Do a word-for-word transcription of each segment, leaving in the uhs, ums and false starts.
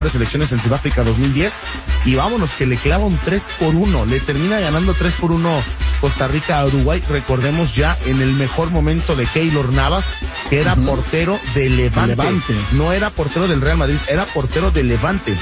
selecciones en Sudáfrica dos mil diez, y vámonos que le clava un tres por uno, le termina ganando tres por uno Costa Rica a Uruguay. Recordemos ya en el mejor momento de Keylor Navas, que era uh-huh. portero de Levante. Levante, no era portero del Real Madrid, era portero de Levante.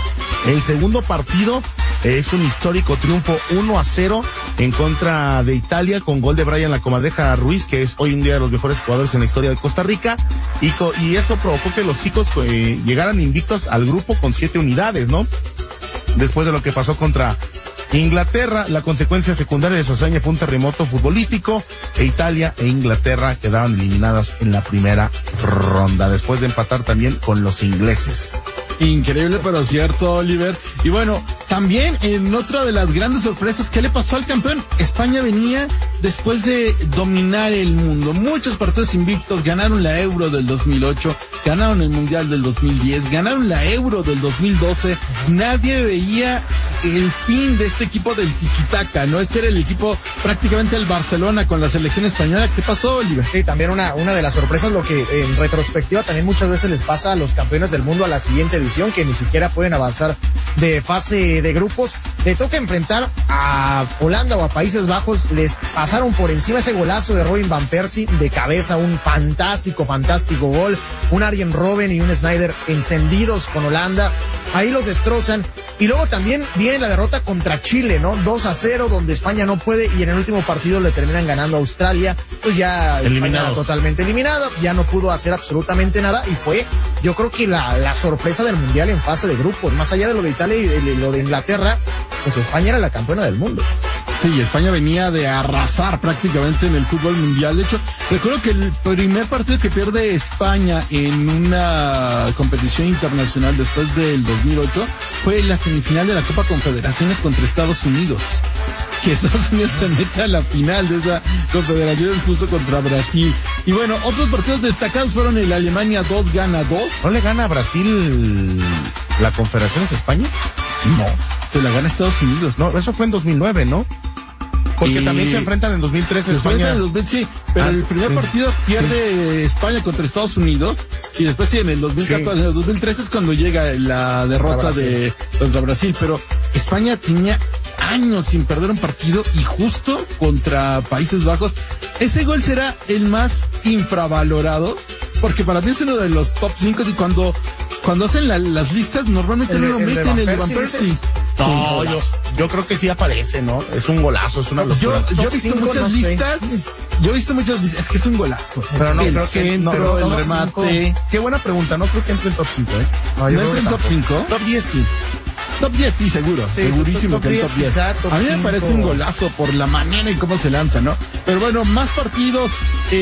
El segundo partido es un histórico triunfo uno a cero en contra de Italia, con gol de Brian La Comadreja Ruiz, que es hoy en día de los mejores jugadores en la historia de Costa Rica, y, co- y esto provocó que los ticos eh, llegaran invictos al grupo con siete unidades, ¿no? Después de lo que pasó contra Inglaterra, la consecuencia secundaria de su hazaña fue un terremoto futbolístico, e Italia e Inglaterra quedaron eliminadas en la primera ronda, después de empatar también con los ingleses. Increíble pero cierto, Oliver. Y bueno, también en otra de las grandes sorpresas, ¿qué le pasó al campeón? España venía después de dominar el mundo. Muchos partidos invictos, ganaron la Euro del dos mil ocho, ganaron el Mundial del dos mil diez, ganaron la Euro del dos mil doce. Nadie veía el fin de este equipo del tiquitaca, ¿no? Este era el equipo prácticamente el Barcelona con la selección española. ¿Qué pasó, Oliver? Sí, también una, una de las sorpresas, lo que en retrospectiva también muchas veces les pasa a los campeones del mundo a la siguiente edición, que ni siquiera pueden avanzar de fase de grupos. Le toca enfrentar a Holanda o a Países Bajos, les pasaron por encima ese golazo de Robin Van Persie de cabeza, un fantástico, fantástico gol, un Arjen Robben y un Sneijder encendidos con Holanda, ahí los destrozan. Y luego también viene la derrota contra Chile, ¿no? dos a cero, donde España no puede, y en el último partido le terminan ganando a Australia, pues ya España totalmente eliminada, ya no pudo hacer absolutamente nada, y fue, yo creo que la, la sorpresa del Mundial en fase de grupos, más allá de lo de Italia y de lo de Inglaterra, pues España era la campeona del mundo. Sí, España venía de arrasar prácticamente en el fútbol mundial. De hecho, recuerdo que el primer partido que pierde España en una competición internacional después del dos mil ocho fue la semifinal de la Copa Confederaciones contra Estados Unidos. Que Estados Unidos se mete a la final de esa confederación justo contra Brasil. Y bueno, otros partidos destacados fueron el Alemania dos gana dos. ¿No le gana a Brasil la Confederaciones a España? No, se la gana Estados Unidos. No, eso fue en dos mil nueve, ¿no? Porque y... también se enfrentan en dos mil trece España. En dos mil, sí, pero ah, el primer sí, partido pierde sí. España contra Estados Unidos, y después sí, en el dos mil catorce, sí. en el dos mil trece es cuando llega la derrota de contra Brasil, pero España tenía años sin perder un partido, y justo contra Países Bajos, ese gol será el más infravalorado, porque para mí es uno de los top cinco, y cuando cuando hacen la, las listas normalmente no lo meten el de Van Persie. No, yo, yo creo que sí aparece, ¿no? Es un golazo, es una locura. Yo, yo he visto muchas no listas, sé. yo he visto muchas listas, es que es un golazo. Pero no, el creo centro, que no, no, el no, remate. Cinco. Qué buena pregunta, no creo que entre en top cinco, ¿eh? No, ¿No entre en top cinco? Top diez sí. Top diez sí, seguro, sí, segurísimo top, top, top que en top diez. Quizá, top a mí me cinco. Parece un golazo por la manera en cómo se lanza, ¿no? Pero bueno, más partidos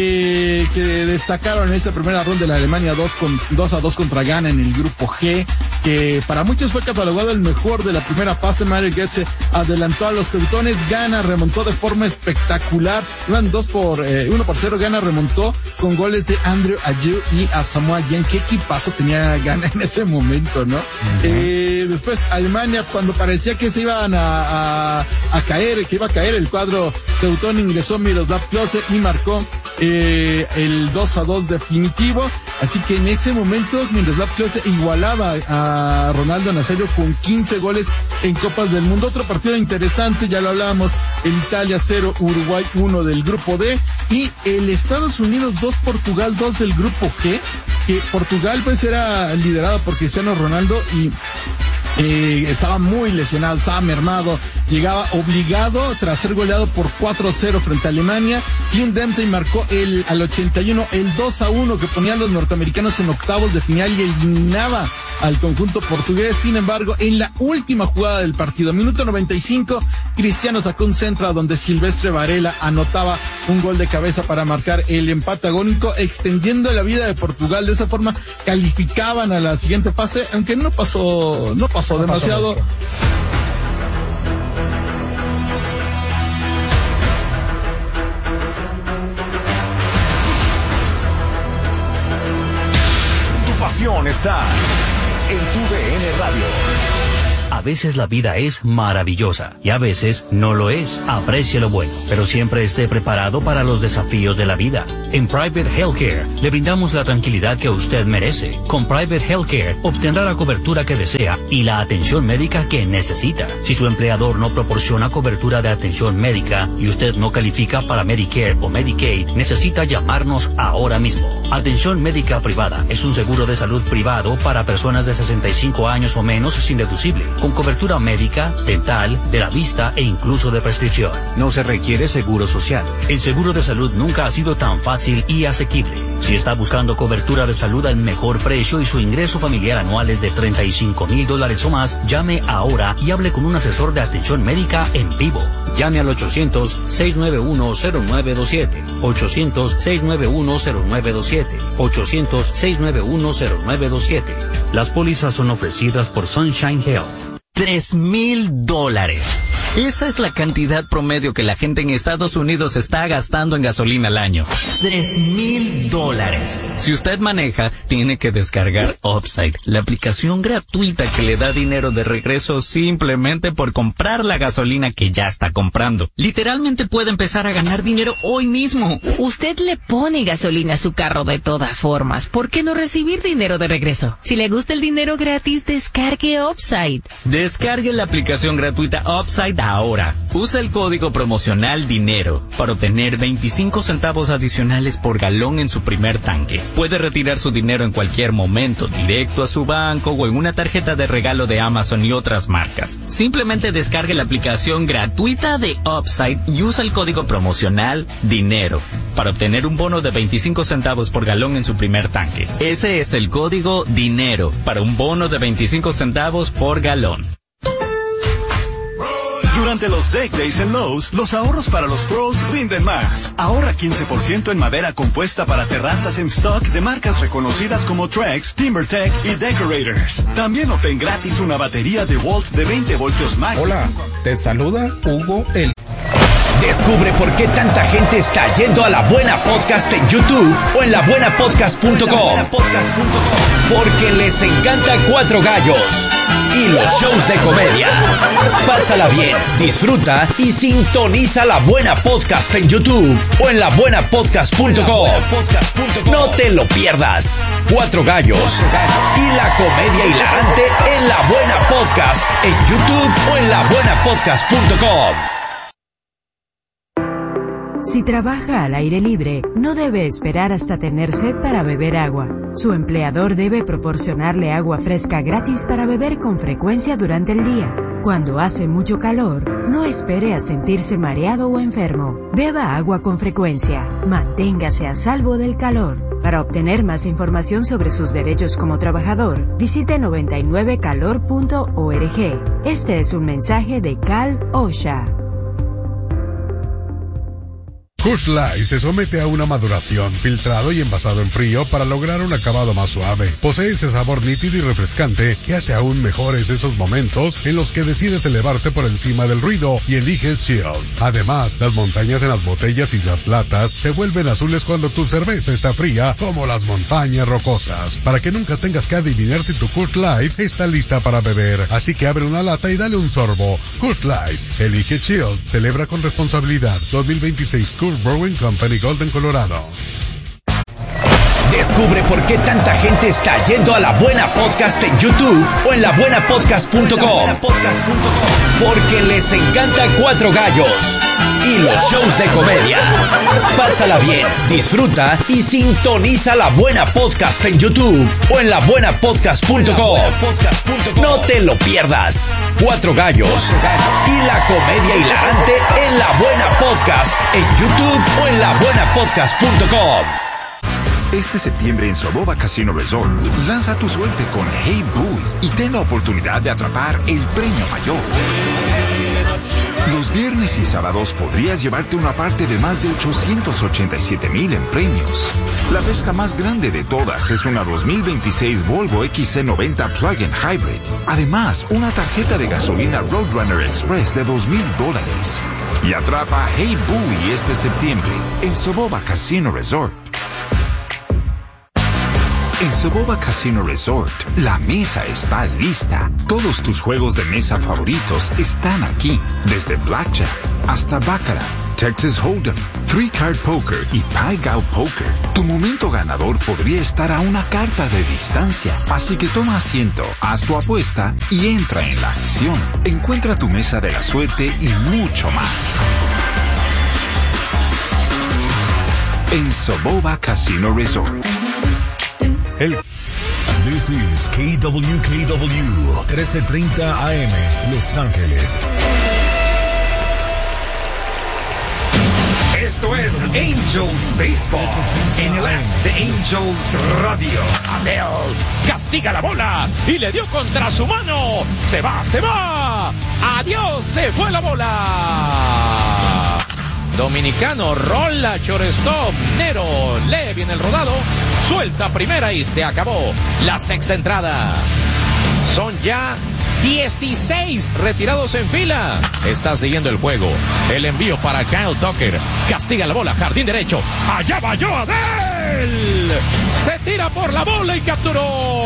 eh, que destacaron en esta primera ronda de la Alemania dos con dos a dos contra Ghana en el grupo G, que para muchos fue catalogado el mejor de la primera fase. Mario Götze adelantó a los teutones, Ghana remontó de forma espectacular, iban dos por eh, uno por cero, Ghana remontó con goles de Andrew Ayew y Asamoah Gyan. Qué equipazo tenía Ghana en ese momento, ¿no? Uh-huh. Eh, después Alemania, cuando parecía que se iban a, a, a caer, que iba a caer el cuadro teutón, ingresó Miroslav Klose y marcó eh, el dos a dos definitivo. Así que en ese momento Miroslav Klose igualaba a Ronaldo Nazario con quince goles en Copas del Mundo. Otro partido interesante, ya lo hablábamos, el Italia cero, Uruguay uno del grupo D, y el Estados Unidos dos, Portugal dos del grupo G, que Portugal pues era liderado por Cristiano Ronaldo y Eh, estaba muy lesionado, estaba mermado, llegaba obligado tras ser goleado por cuatro a cero frente a Alemania. Clint Dempsey marcó el al ochenta y uno el dos a uno que ponían los norteamericanos en octavos de final y eliminaba al conjunto portugués. Sin embargo, en la última jugada del partido, minuto noventa y cinco, Cristiano sacó un centro donde Silvestre Varela anotaba un gol de cabeza para marcar el empate agónico, extendiendo la vida de Portugal. De esa forma calificaban a la siguiente fase, aunque no pasó, no pasó no demasiado. Pasó tu pasión está en tu D N Radio. A veces la vida es maravillosa y a veces no lo es. Aprecie lo bueno, pero siempre esté preparado para los desafíos de la vida. En Private Healthcare le brindamos la tranquilidad que usted merece. Con Private Healthcare obtendrá la cobertura que desea y la atención médica que necesita. Si su empleador no proporciona cobertura de atención médica y usted no califica para Medicare o Medicaid, necesita llamarnos ahora mismo. Atención médica privada es un seguro de salud privado para personas de sesenta y cinco años o menos sin deducible, con cobertura médica, dental, de la vista e incluso de prescripción. No se requiere seguro social. El seguro de salud nunca ha sido tan fácil y asequible. Si está buscando cobertura de salud al mejor precio y su ingreso familiar anual es de treinta y cinco mil dólares o más, llame ahora y hable con un asesor de atención médica en vivo. Llame al ochocientos, seis nueve uno, cero nueve dos siete, ochocientos, seis nueve uno, cero nueve dos siete, ochocientos, seis nueve uno, cero nueve dos siete. Las pólizas son ofrecidas por Sunshine Health. Tres mil dólares. Esa es la cantidad promedio que la gente en Estados Unidos está gastando en gasolina al año. Tres mil dólares. Si usted maneja, tiene que descargar Upside, la aplicación gratuita que le da dinero de regreso simplemente por comprar la gasolina que ya está comprando. Literalmente puede empezar a ganar dinero hoy mismo. Usted le pone gasolina a su carro de todas formas. ¿Por qué no recibir dinero de regreso? Si le gusta el dinero gratis, descargue Upside. Descargue la aplicación gratuita Upside ahora. Usa el código promocional DINERO para obtener veinticinco centavos adicionales por galón en su primer tanque. Puede retirar su dinero en cualquier momento, directo a su banco o en una tarjeta de regalo de Amazon y otras marcas. Simplemente descargue la aplicación gratuita de Upside y usa el código promocional DINERO para obtener un bono de veinticinco centavos por galón en su primer tanque. Ese es el código DINERO para un bono de veinticinco centavos por galón. Durante los Deck Days en Lowe's, los ahorros para los pros rinden más. Ahorra quince por ciento en madera compuesta para terrazas en stock de marcas reconocidas como Trex, TimberTech y Decorators. También obtén gratis una batería de Volt de veinte voltios max. Hola, te saluda Hugo el... Descubre por qué tanta gente está yendo a La Buena Podcast en YouTube o en la buena podcast punto com. Porque les encanta Cuatro Gallos y los shows de comedia. Pásala bien, disfruta y sintoniza La Buena Podcast en YouTube o en la buena podcast punto com. No te lo pierdas. Cuatro Gallos y la comedia hilarante en La Buena Podcast en YouTube o en la buena podcast punto com. Si trabaja al aire libre, no debe esperar hasta tener sed para beber agua. Su empleador debe proporcionarle agua fresca gratis para beber con frecuencia durante el día. Cuando hace mucho calor, no espere a sentirse mareado o enfermo. Beba agua con frecuencia. Manténgase a salvo del calor. Para obtener más información sobre sus derechos como trabajador, visite noventa y nueve calor punto org. Este es un mensaje de Cal OSHA. Coors Light se somete a una maduración, filtrado y envasado en frío para lograr un acabado más suave. Posee ese sabor nítido y refrescante que hace aún mejores esos momentos en los que decides elevarte por encima del ruido y eliges chill. Además, las montañas en las botellas y las latas se vuelven azules cuando tu cerveza está fría, como las montañas rocosas. Para que nunca tengas que adivinar si tu Coors Light está lista para beber. Así que abre una lata y dale un sorbo. Coors Light, elige chill, celebra con responsabilidad. dos mil veintiséis Coors Brewing Company, Golden, Colorado. Descubre por qué tanta gente está yendo a La Buena Podcast en YouTube o en la buena podcast punto com. Porque les encanta Cuatro Gallos y los shows de comedia. Pásala bien, disfruta y sintoniza La Buena Podcast en YouTube o en la buena podcast punto com. No te lo pierdas. Cuatro Gallos y la comedia hilarante en La Buena Podcast en YouTube o en la buena podcast punto com. Este septiembre en Soboba Casino Resort, lanza tu suerte con Hey Boo y ten la oportunidad de atrapar el premio mayor. Los viernes y sábados podrías llevarte una parte de más de ochocientos ochenta y siete mil en premios. La pesca más grande de todas es una dos mil veintiséis Volvo X C noventa Plug-in Hybrid. Además, una tarjeta de gasolina Roadrunner Express de dos mil dólares. Y atrapa Hey Boo este septiembre en Soboba Casino Resort. En Soboba Casino Resort, la mesa está lista. Todos tus juegos de mesa favoritos están aquí. Desde Blackjack hasta Baccarat, Texas Hold'em, Three Card Poker y Pai Gow Poker. Tu momento ganador podría estar a una carta de distancia. Así que toma asiento, haz tu apuesta y entra en la acción. Encuentra tu mesa de la suerte y mucho más en Soboba Casino Resort. El This is K W K W trece treinta A M Los Ángeles. Esto es Angels Baseball en el app de Angels Radio. Adele castiga la bola y le dio contra su mano. Se va, se va. Adiós, se fue la bola. Dominicano rola shortstop. Nero lee bien el rodado. Suelta primera y se acabó la sexta entrada. Son ya dieciséis retirados en fila. Está siguiendo el juego. El envío para Kyle Tucker. Castiga la bola, jardín derecho. Allá va yo, Adele. Se tira por la bola y capturó.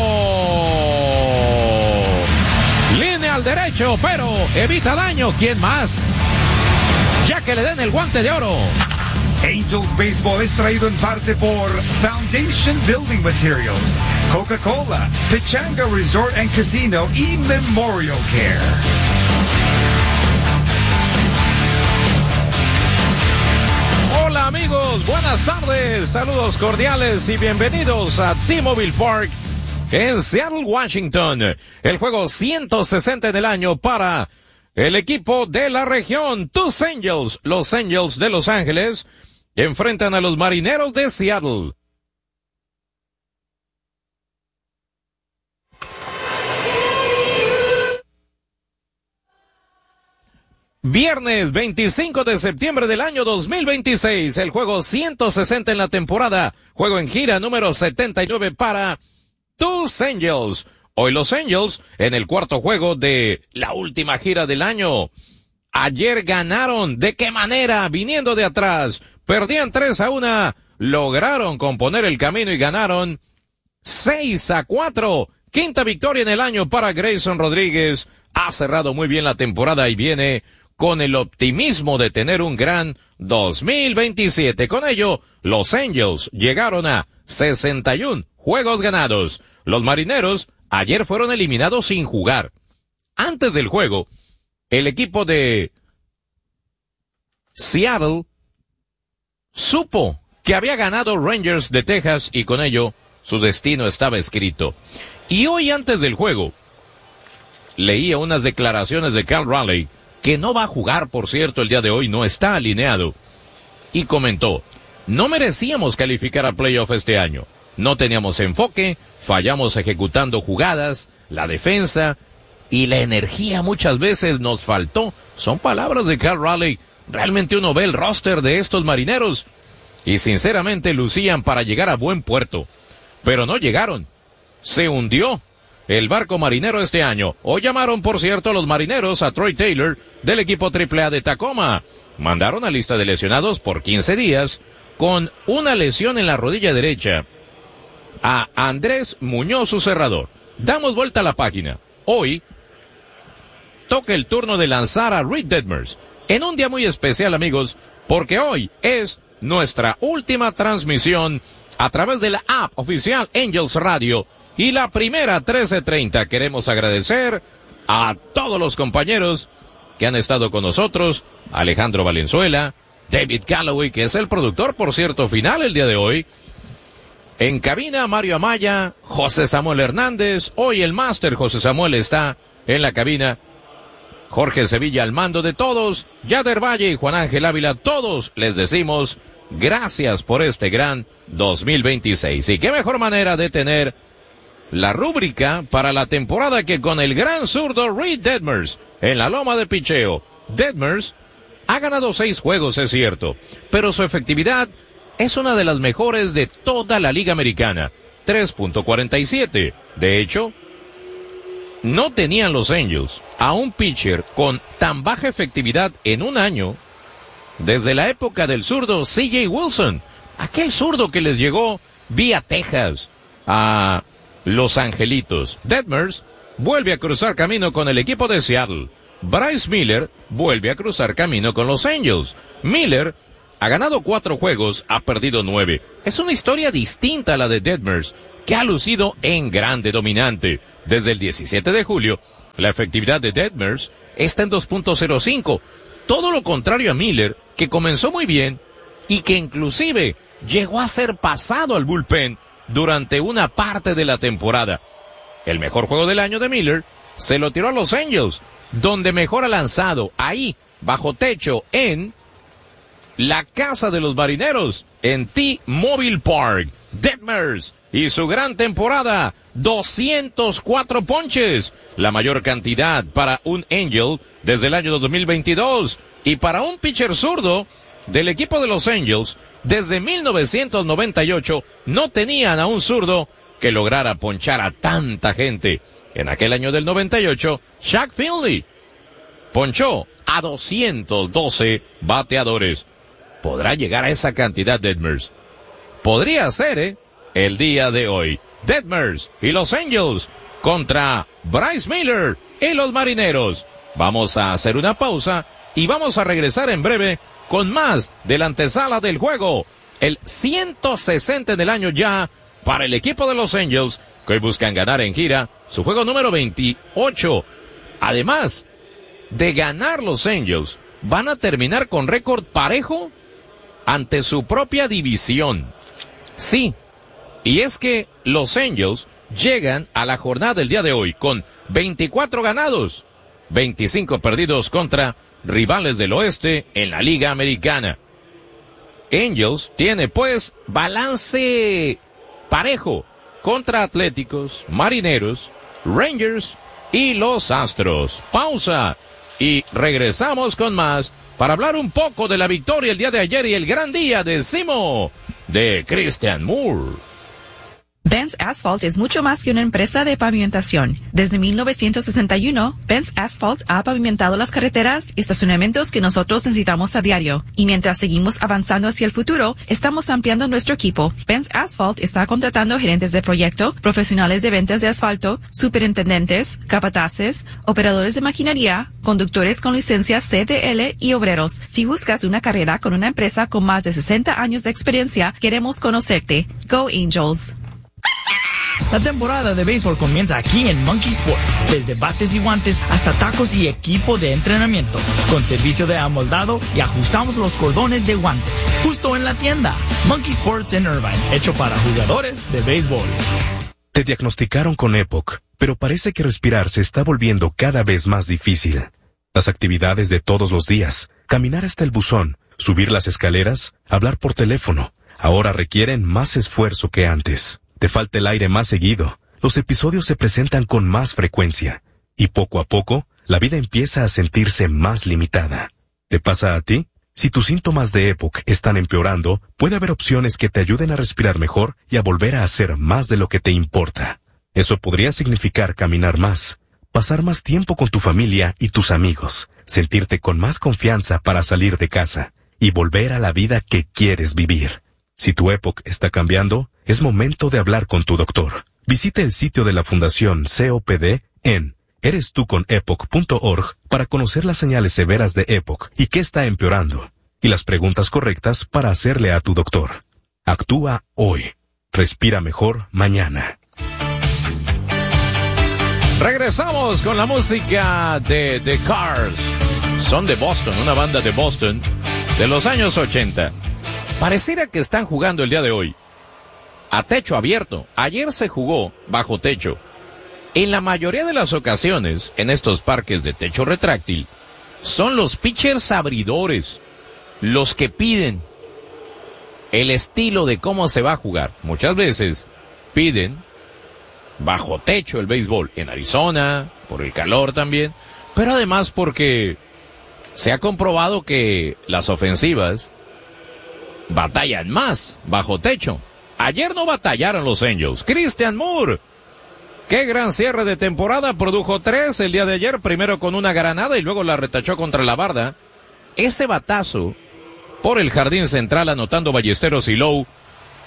Línea al derecho, pero evita daño. ¿Quién más? Ya que le den el guante de oro. Angels Baseball es traído en parte por Foundation Building Materials, Coca-Cola, Pechanga Resort and Casino y Memorial Care. Hola amigos, buenas tardes, saludos cordiales y bienvenidos a T-Mobile Park en Seattle, Washington. El juego ciento sesenta en el año para el equipo de la región, tus Angels, los Angels de Los Ángeles, enfrentan a los Marineros de Seattle. Viernes veinticinco de septiembre del año dos mil veintiséis, el juego ciento sesenta en la temporada, juego en gira número setenta y nueve para tus Angels. Hoy los Angels en el cuarto juego de la última gira del año. Ayer ganaron, ¿de qué manera? Viniendo de atrás. Perdían tres a uno, lograron componer el camino y ganaron seis a cuatro. Quinta victoria en el año para Grayson Rodríguez. Ha cerrado muy bien la temporada y viene con el optimismo de tener un gran dos mil veintisiete. Con ello, los Angels llegaron a sesenta y uno juegos ganados. Los Marineros ayer fueron eliminados sin jugar. Antes del juego, el equipo de Seattle supo que había ganado Rangers de Texas y con ello su destino estaba escrito. Y hoy antes del juego leía unas declaraciones de Cal Raleigh, que no va a jugar, por cierto, el día de hoy, no está alineado, y comentó: no merecíamos calificar a playoff este año, no teníamos enfoque, fallamos ejecutando jugadas, la defensa y la energía muchas veces nos faltó. Son palabras de Cal Raleigh. Realmente uno ve el roster de estos Marineros y sinceramente lucían para llegar a buen puerto, pero no llegaron. Se hundió el barco marinero este año. Hoy llamaron, por cierto, a los Marineros a Troy Taylor del equipo triple A de Tacoma. Mandaron a lista de lesionados por quince días con una lesión en la rodilla derecha a Andrés Muñoz, su cerrador. Damos vuelta a la página. Hoy toca el turno de lanzar a Reed Detmers en un día muy especial, amigos, porque hoy es nuestra última transmisión a través de la app oficial Angels Radio y la primera trece treinta. Queremos agradecer a todos los compañeros que han estado con nosotros, Alejandro Valenzuela, David Calloway, que es el productor, por cierto, final el día de hoy. En cabina, Mario Amaya, José Samuel Hernández, hoy el máster José Samuel está en la cabina. Jorge Sevilla al mando de todos, Yader Valle y Juan Ángel Ávila, todos les decimos gracias por este gran dos mil veintiséis. Y qué mejor manera de tener la rúbrica para la temporada que con el gran zurdo Reed Detmers en la loma de picheo. Detmers ha ganado seis juegos, es cierto, pero su efectividad es una de las mejores de toda la Liga Americana, tres punto cuarenta y siete. De hecho, no tenían los Angels a un pitcher con tan baja efectividad en un año desde la época del zurdo C J Wilson, aquel zurdo que les llegó vía Texas. a Los Angelitos. Detmers vuelve a cruzar camino con el equipo de Seattle. Bryce Miller vuelve a cruzar camino con los Angels. Miller ha ganado cuatro juegos, ha perdido nueve. Es una historia distinta a la de Detmers, que ha lucido en grande dominante. Desde el diecisiete de julio, la efectividad de Detmers está en dos punto cero cinco. Todo lo contrario a Miller, que comenzó muy bien y que inclusive llegó a ser pasado al bullpen durante una parte de la temporada. El mejor juego del año de Miller se lo tiró a los Angels, donde mejor ha lanzado, ahí, bajo techo, en la casa de los marineros, en T-Mobile Park. Detmers y su gran temporada, doscientos cuatro ponches, la mayor cantidad para un Angel desde el año dos mil veintidós, y para un pitcher zurdo del equipo de los Angels, desde mil novecientos noventa y ocho, no tenían a un zurdo que lograra ponchar a tanta gente. En aquel año del noventa y ocho, Shaq Finley ponchó a doscientos doce bateadores. ¿Podrá llegar a esa cantidad Detmers? Podría ser, ¿eh? El día de hoy. Detmers y los Angels contra Bryce Miller y los marineros. Vamos a hacer una pausa y vamos a regresar en breve con más de la antesala del juego. El ciento sesenta del año ya para el equipo de los Angels, que hoy buscan ganar en gira su juego número veintiocho. Además de ganar los Angels, van a terminar con récord parejo ante su propia división. Sí, y es que los Angels llegan a la jornada del día de hoy con veinticuatro ganados, veinticinco perdidos contra rivales del oeste en la Liga Americana. Angels tiene pues balance parejo contra Atléticos, Marineros, Rangers y los Astros. Pausa y regresamos con más para hablar un poco de la victoria el día de ayer y el gran día de Simo de Christian Moore. Benz Asphalt es mucho más que una empresa de pavimentación. Desde mil novecientos sesenta y uno, Benz Asphalt ha pavimentado las carreteras y estacionamientos que nosotros necesitamos a diario. Y mientras seguimos avanzando hacia el futuro, estamos ampliando nuestro equipo. Benz Asphalt está contratando gerentes de proyecto, profesionales de ventas de asfalto, superintendentes, capataces, operadores de maquinaria, conductores con licencia C D L y obreros. Si buscas una carrera con una empresa con más de sesenta años de experiencia, queremos conocerte. Go Angels. La temporada de béisbol comienza aquí en Monkey Sports, desde bates y guantes hasta tacos y equipo de entrenamiento, con servicio de amoldado y ajustamos los cordones de guantes, justo en la tienda. Monkey Sports en Irvine, hecho para jugadores de béisbol. Te diagnosticaron con EPOC, pero parece que respirar se está volviendo cada vez más difícil. Las actividades de todos los días, caminar hasta el buzón, subir las escaleras, hablar por teléfono, ahora requieren más esfuerzo que antes. Te falta el aire más seguido, los episodios se presentan con más frecuencia, y poco a poco, la vida empieza a sentirse más limitada. ¿Te pasa a ti? Si tus síntomas de EPOC están empeorando, puede haber opciones que te ayuden a respirar mejor y a volver a hacer más de lo que te importa. Eso podría significar caminar más, pasar más tiempo con tu familia y tus amigos, sentirte con más confianza para salir de casa, y volver a la vida que quieres vivir. Si tu EPOC está cambiando, es momento de hablar con tu doctor. Visite el sitio de la Fundación C O P D en eres tú con epoc punto org para conocer las señales severas de EPOC y qué está empeorando, y las preguntas correctas para hacerle a tu doctor. Actúa hoy. Respira mejor mañana. Regresamos con la música de The Cars. Son de Boston, una banda de Boston de los años ochenta. Pareciera que están jugando el día de hoy a techo abierto. Ayer se jugó bajo techo. En la mayoría de las ocasiones, en estos parques de techo retráctil, son los pitchers abridores los que piden el estilo de cómo se va a jugar. Muchas veces piden bajo techo el béisbol en Arizona, por el calor también, pero además porque se ha comprobado que las ofensivas batallan más bajo techo. Ayer no batallaron los Angels. Christian Moore, qué gran cierre de temporada, produjo tres el día de ayer, primero con una granada y luego la retachó contra la barda. Ese batazo por el jardín central anotando Ballesteros y Lowe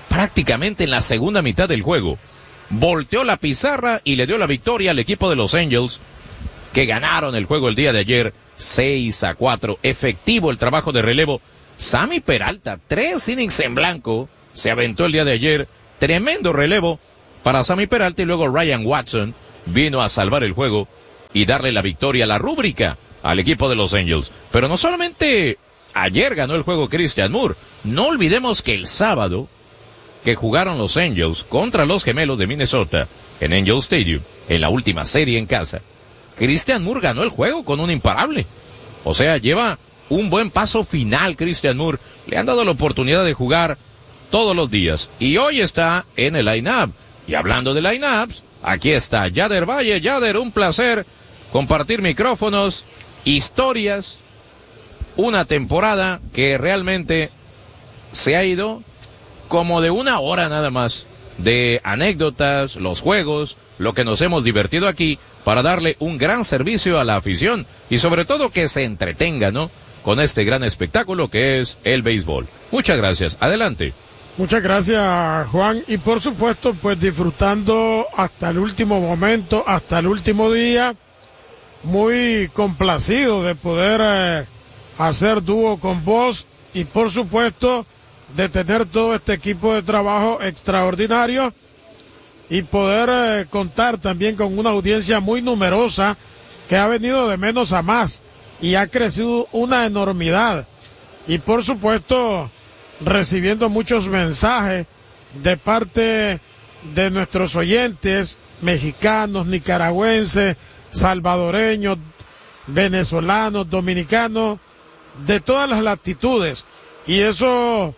prácticamente en la segunda mitad del juego. Volteó la pizarra y le dio la victoria al equipo de los Angels, que ganaron el juego el día de ayer seis a cuatro. Efectivo el trabajo de relevo. Sammy Peralta, tres innings en blanco, se aventó el día de ayer. Tremendo relevo para Sammy Peralta, y luego Ryan Watson vino a salvar el juego y darle la victoria, la rúbrica al equipo de los Angels. Pero no solamente ayer ganó el juego Christian Moore, no olvidemos que el sábado que jugaron los Angels contra los Gemelos de Minnesota en Angel Stadium, en la última serie en casa, Christian Moore ganó el juego con un imparable. O sea, lleva un buen paso final Christian Moore. Le han dado la oportunidad de jugar todos los días y hoy está en el line-up. Y hablando de line-ups, aquí está Yader Valle. Yader, un placer compartir micrófonos, historias, una temporada que realmente se ha ido como de una hora nada más, de anécdotas, los juegos, lo que nos hemos divertido aquí, para darle un gran servicio a la afición y sobre todo que se entretenga, ¿no?, con este gran espectáculo que es el béisbol. Muchas gracias. Adelante. Muchas gracias, Juan, y por supuesto, pues disfrutando hasta el último momento, hasta el último día, muy complacido de poder eh, hacer dúo con vos y por supuesto de tener todo este equipo de trabajo extraordinario y poder eh, contar también con una audiencia muy numerosa que ha venido de menos a más y ha crecido una enormidad. Y por supuesto, recibiendo muchos mensajes de parte de nuestros oyentes mexicanos, nicaragüenses, salvadoreños, venezolanos, dominicanos, de todas las latitudes. Y eso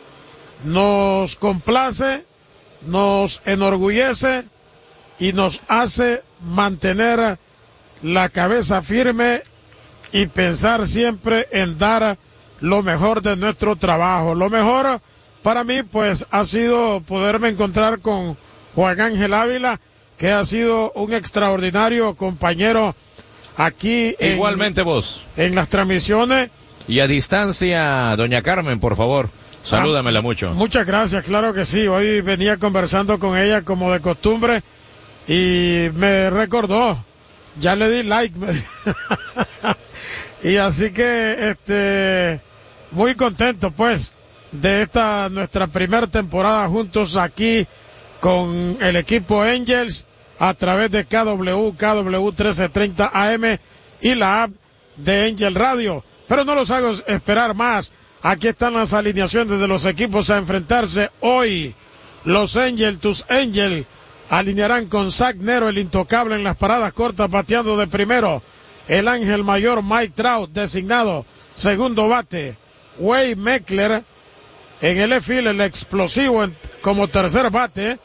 nos complace, nos enorgullece y nos hace mantener la cabeza firme y pensar siempre en dar lo mejor de nuestro trabajo. Lo mejor para mí pues ha sido poderme encontrar con Juan Ángel Ávila, que ha sido un extraordinario compañero aquí. Igualmente en, vos. En las transmisiones. Y a distancia, doña Carmen, por favor. Salúdamela mucho. Muchas gracias, claro que sí. Hoy venía conversando con ella como de costumbre y me recordó. Ya le di like. Y así que, este, muy contento pues de esta nuestra primera temporada juntos aquí con el equipo Angels a través de K W, K W trece treinta A M y la app de Angel Radio. Pero no los hago esperar más. Aquí están las alineaciones de los equipos a enfrentarse hoy. Los Angels, tus Angels, alinearán con Zach Nero, el intocable en las paradas cortas, bateando de primero. El ángel mayor Mike Trout, designado segundo bate. Wade Meckler en el left-field, el explosivo en, como tercer bate.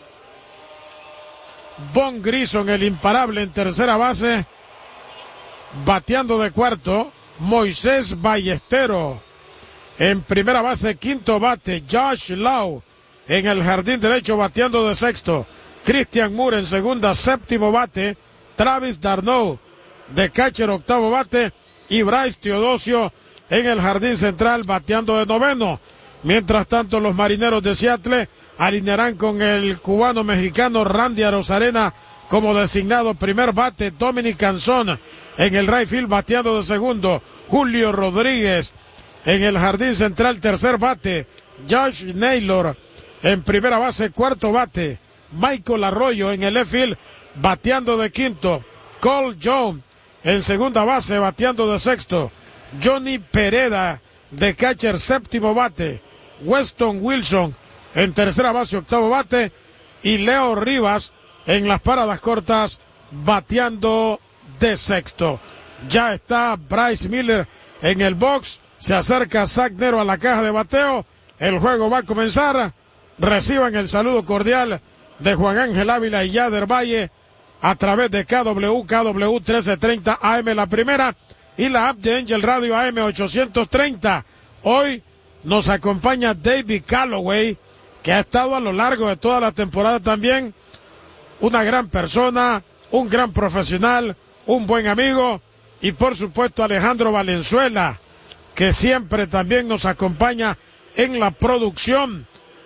Von Grison, el imparable en tercera base, bateando de cuarto. Moisés Ballestero en primera base, quinto bate. Josh Lau en el jardín derecho, bateando de sexto. Christian Moore en segunda, séptimo bate. Travis d'Arnaud de catcher, octavo bate. Y Bryce Teodosio en el jardín central, bateando de noveno. Mientras tanto, los Marineros de Seattle alinearán con el cubano mexicano Randy Arozarena como designado primer bate. Dominic Canzón en el right field, bateando de segundo. Julio Rodríguez en el jardín central, tercer bate. Josh Naylor en primera base, cuarto bate. Michael Arroyo en el left field, bateando de quinto. Cole Jones en segunda base, bateando de sexto. Johnny Pereda de catcher, séptimo bate. Weston Wilson en tercera base, octavo bate. Y Leo Rivas en las paradas cortas, bateando de sexto. Ya está Bryce Miller en el box. Se acerca Zach Nero a la caja de bateo. El juego va a comenzar. Reciban el saludo cordial de Juan Ángel Ávila y Yader Valle a través de K W, K W trece treinta A M la primera y la app de Angel Radio A M ochocientos treinta. Hoy nos acompaña David Calloway, que ha estado a lo largo de toda la temporada también. Una gran persona, un gran profesional, un buen amigo. Y por supuesto Alejandro Valenzuela, que siempre también nos acompaña en la producción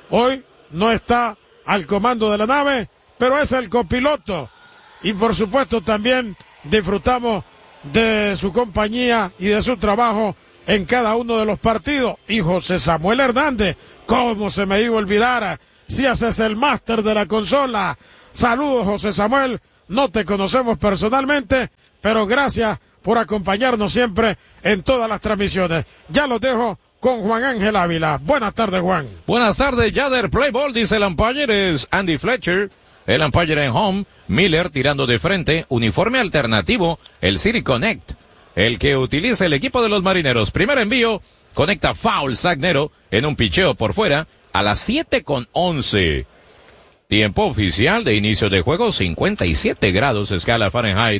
hoy no está al comando de la nave, pero es el copiloto. Y por supuesto también disfrutamos de su compañía y de su trabajo en cada uno de los partidos. Y José Samuel Hernández, cómo se me iba a olvidar, si haces el máster de la consola. Saludos, José Samuel, no te conocemos personalmente, pero gracias por acompañarnos siempre en todas las transmisiones. Ya los dejo con Juan Ángel Ávila. Buenas tardes, Juan. Buenas tardes, Yader. Play ball, dice el umpire, es Andy Fletcher. El umpire en home, Miller tirando de frente, uniforme alternativo, el City Connect, el que utiliza el equipo de los Marineros. Primer envío, conecta foul Sagnero en un picheo por fuera a las siete con once. Tiempo oficial de inicio de juego, cincuenta y siete grados escala Fahrenheit.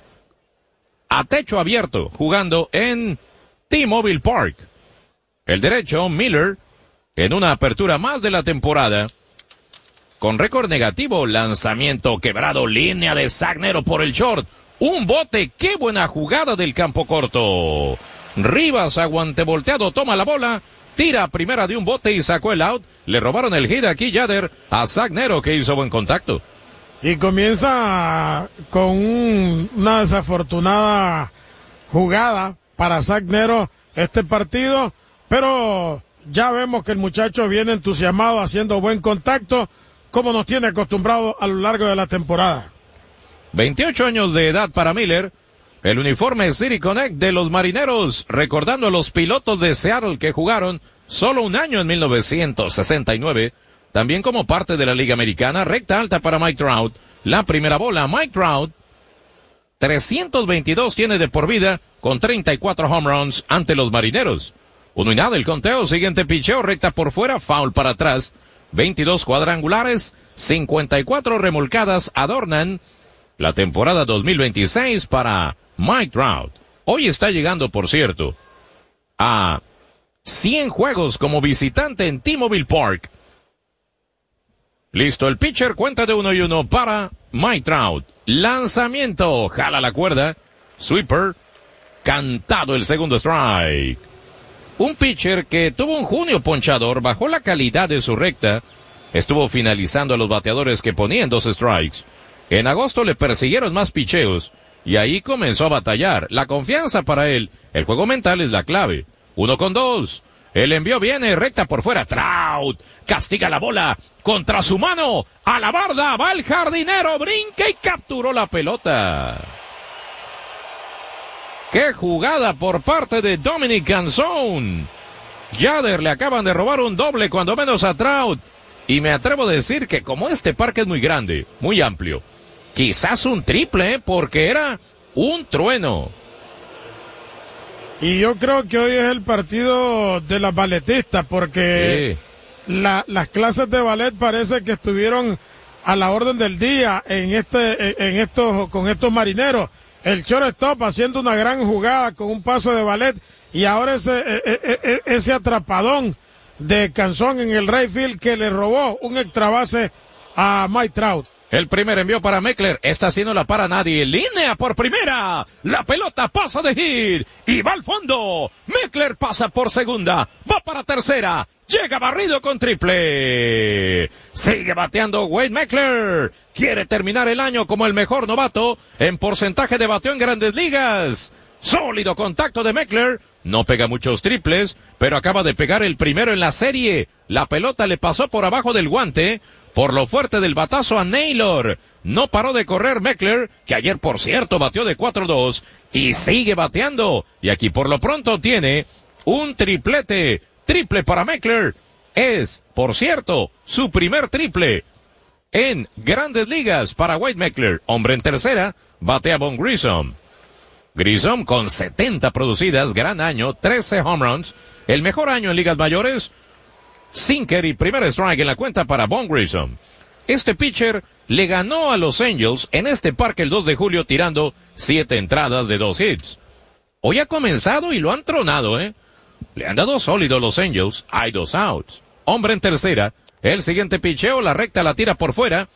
A techo abierto, jugando en T-Mobile Park. El derecho, Miller, en una apertura más de la temporada. Con récord negativo, lanzamiento quebrado, línea de Sagnero por el short. Un bote, qué buena jugada del campo corto. Rivas, aguante volteado, toma la bola, tira primera de un bote y sacó el out. Le robaron el hit aquí, Yader, a Sagnero, que hizo buen contacto. Y comienza con un, una desafortunada jugada para Sagnero este partido, pero ya vemos que el muchacho viene entusiasmado, haciendo buen contacto, como nos tiene acostumbrado a lo largo de la temporada. veintiocho años de edad para Miller, el uniforme City Connect de los Marineros, recordando a los pilotos de Seattle que jugaron solo un año en mil novecientos sesenta y nueve, también como parte de la Liga Americana. Recta alta para Mike Trout, la primera bola. Mike Trout, trescientos veintidós tiene de por vida, con treinta y cuatro home runs ante los Marineros. Uno y nada el conteo, siguiente picheo, recta por fuera, foul para atrás. veintidós cuadrangulares, cincuenta y cuatro remolcadas adornan la temporada dos mil veintiséis para Mike Trout. Hoy está llegando, por cierto, a cien juegos como visitante en T-Mobile Park. Listo el pitcher, cuenta de uno y uno para Mike Trout. Lanzamiento, jala la cuerda, sweeper, cantado el segundo strike. Un pitcher que tuvo un junio ponchador, bajó la calidad de su recta, estuvo finalizando a los bateadores que ponían dos strikes. En agosto le persiguieron más picheos, y ahí comenzó a batallar. La confianza para él, el juego mental es la clave. Uno con dos, el envío viene, recta por fuera, Trout, castiga la bola, contra su mano, a la barda, va el jardinero, brinca y capturó la pelota. ¡Qué jugada por parte de Dominic Canzón! Yader, le acaban de robar un doble, cuando menos a Trout. Y me atrevo a decir que como este parque es muy grande, muy amplio, quizás un triple, porque era un trueno. Y yo creo que hoy es el partido de las balletistas, porque sí. la, las clases de ballet parece que estuvieron a la orden del día en este, en, en estos, con estos Marineros. El shortstop haciendo una gran jugada con un pase de ballet, y ahora ese, ese, ese atrapadón de Canzón en el right field que le robó un extra base a Mike Trout. El primer envío para Meckler, esta sí no la para nadie, línea por primera, la pelota pasa de hit y va al fondo. Meckler pasa por segunda, va para tercera, llega barrido con triple. Sigue bateando Wade Meckler, quiere terminar el año como el mejor novato en porcentaje de bateo en Grandes Ligas. Sólido contacto de Meckler, no pega muchos triples, pero acaba de pegar el primero en la serie. La pelota le pasó por abajo del guante, por lo fuerte del batazo a Naylor. No paró de correr Meckler, que ayer por cierto bateó de cuatro dos, y sigue bateando. Y aquí por lo pronto tiene un triplete, triple para Meckler. Es, por cierto, su primer triple en Grandes Ligas para Wade Meckler. Hombre en tercera, batea Von Grissom. Grissom con setenta producidas, gran año, trece home runs, el mejor año en ligas mayores. Sinker y primer strike en la cuenta para Von Grissom. Este pitcher le ganó a los Angels en este parque el dos de julio tirando siete entradas de dos hits. Hoy ha comenzado y lo han tronado, ¿eh? Le han dado sólido los Angels, hay dos outs. Hombre en tercera, el siguiente picheo, la recta la tira por fuera.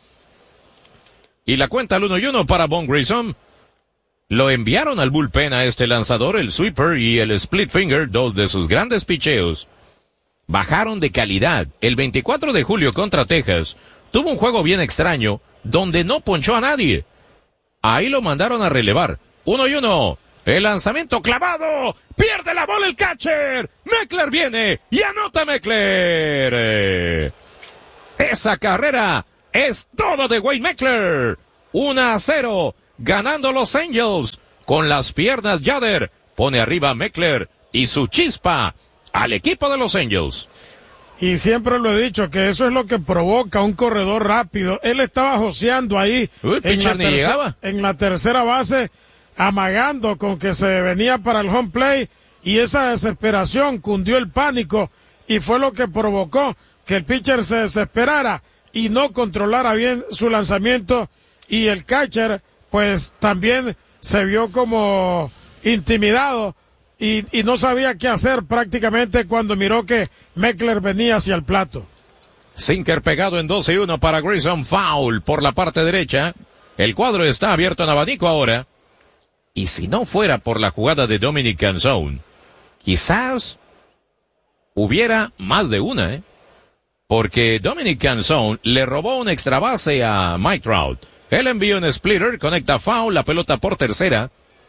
Y la cuenta al uno y uno para Von Grissom. Lo enviaron al bullpen a este lanzador, el sweeper y el split finger, dos de sus grandes picheos. bajaron de calidad. El veinticuatro de julio contra Texas tuvo un juego bien extraño donde no ponchó a nadie. Ahí lo mandaron a relevar. Uno y uno. El lanzamiento clavado. Pierde la bola el catcher. Meckler viene y anota Meckler. Esa carrera es todo de Wade Meckler. uno a cero. Ganando los Angels. Con las piernas Yader. Pone arriba a Meckler y su chispa al equipo de los Angels. Y siempre lo he dicho, que eso es lo que provoca un corredor rápido. Él estaba joseando ahí Uy, en, la ni llegaba. en la tercera base, amagando con que se venía para el home play, y esa desesperación cundió el pánico, y fue lo que provocó que el pitcher se desesperara y no controlara bien su lanzamiento, y el catcher pues también se vio como intimidado y, y no sabía qué hacer prácticamente cuando miró que Meckler venía hacia el plato. Sinker pegado en dos y uno para Grissom, foul por la parte derecha. El cuadro está abierto en abanico ahora. Y si no fuera por la jugada de Dominic Canzone, quizás hubiera más de una, ¿eh? Porque Dominic Canzone le robó una extra base a Mike Trout. El envío en splitter, conecta foul, la pelota por tercera.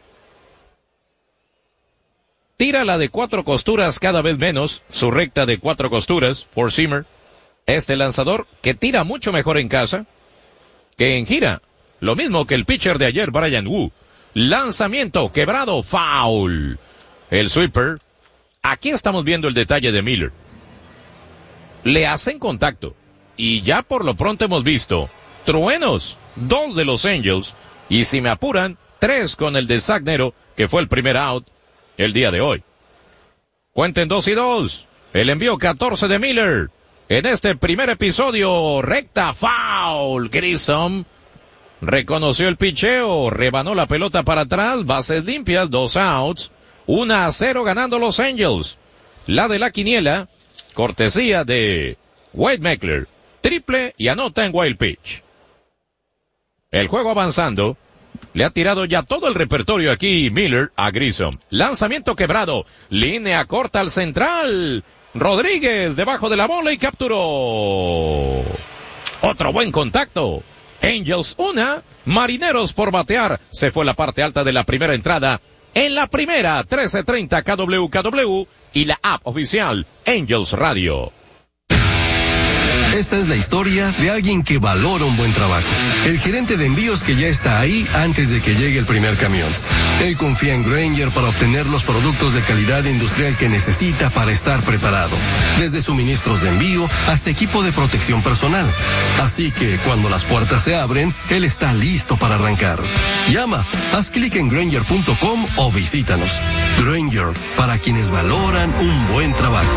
Tira la de cuatro costuras cada vez menos, su recta de cuatro costuras, four-seamer. Este lanzador que tira mucho mejor en casa que en gira. Lo mismo que el pitcher de ayer, Bryan Woo. Lanzamiento quebrado, foul. El sweeper. Aquí estamos viendo el detalle de Miller. Le hacen contacto. Y ya por lo pronto hemos visto truenos, dos de los Angels. Y si me apuran, tres con el de Zach Nero, que fue el primer out el día de hoy. Cuenten dos y dos. El envío catorce de Miller. En este primer episodio, recta, foul. Grissom reconoció el picheo, rebanó la pelota para atrás, bases limpias, dos outs. uno a cero ganando los Angels. La de la quiniela, cortesía de Wade Meckler. Triple y anota en wild pitch. El juego avanzando. Le ha tirado ya todo el repertorio aquí Miller a Grissom. Lanzamiento quebrado. Línea corta al central. Rodríguez debajo de la bola y capturó. Otro buen contacto. Angels una. Marineros por batear. Se fue la parte alta de la primera entrada. En la primera, trece treinta K W K W y la app oficial Angels Radio. Esta es la historia de alguien que valora un buen trabajo. El gerente de envíos que ya está ahí antes de que llegue el primer camión. Él confía en Grainger para obtener los productos de calidad industrial que necesita para estar preparado. Desde suministros de envío hasta equipo de protección personal. Así que cuando las puertas se abren, él está listo para arrancar. Llama, haz clic en Grainger punto com o visítanos. Grainger, para quienes valoran un buen trabajo.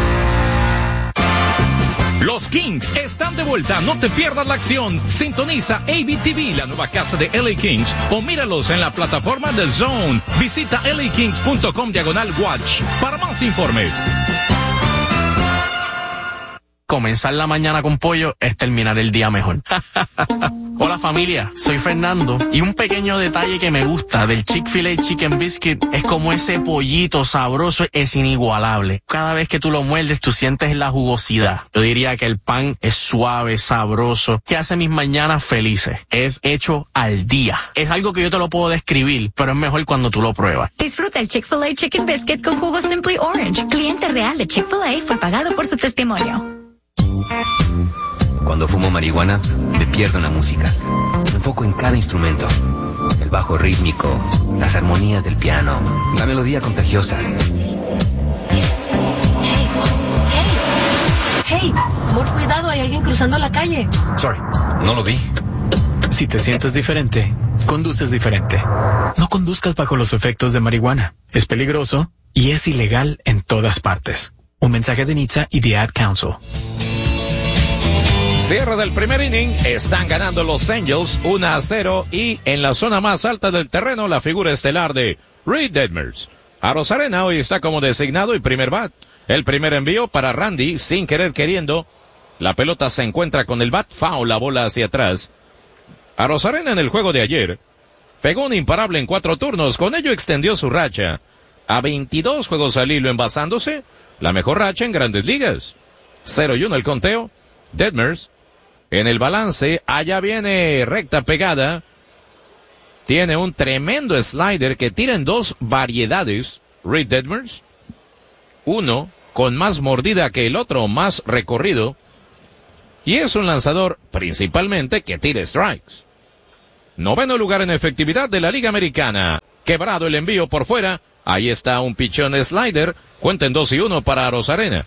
Los Kings están de vuelta, no te pierdas la acción. Sintoniza A B T V, la nueva casa de L A Kings, o míralos en la plataforma de Zone. Visita L A Kings punto com diagonal watch para más informes. Comenzar la mañana con pollo es terminar el día mejor. Hola familia, soy Fernando y un pequeño detalle que me gusta del Chick-fil-A Chicken Biscuit es como ese pollito sabroso es inigualable. Cada vez que tú lo muerdes tú sientes la jugosidad. Yo diría que el pan es suave, sabroso, que hace mis mañanas felices. Es hecho al día. Es algo que yo te lo puedo describir, pero es mejor cuando tú lo pruebas. Disfruta el Chick-fil-A Chicken Biscuit con jugo Simply Orange. Cliente real de Chick-fil-A fue pagado por su testimonio. Cuando fumo marihuana, me pierdo en la música. Me enfoco en cada instrumento. El bajo rítmico, las armonías del piano, la melodía contagiosa. Hey, por cuidado, hay alguien cruzando la calle. Sorry, no lo vi. Si te sientes diferente, conduces diferente. No conduzcas bajo los efectos de marihuana. Es peligroso y es ilegal en todas partes. Un mensaje de N H T S A y The Ad Council. Cierre del primer inning, están ganando los Angels uno a cero y en la zona más alta del terreno la figura estelar de Reed Detmers. Arozarena hoy está como designado y primer bat. El primer envío para Randy, sin querer queriendo. La pelota se encuentra con el bat, foul, la bola hacia atrás. Arozarena en el juego de ayer pegó un imparable en cuatro turnos, con ello extendió su racha a veintidós juegos al hilo envasándose la mejor racha en Grandes Ligas. cero y uno el conteo. Detmers en el balance, allá viene recta pegada. Tiene un tremendo slider que tira en dos variedades. Reed Detmers. Uno con más mordida que el otro, más recorrido. Y es un lanzador principalmente que tira strikes. Noveno lugar en efectividad de la Liga Americana. Quebrado el envío por fuera. Ahí está un pichón slider. Cuenten dos y uno para Arozarena.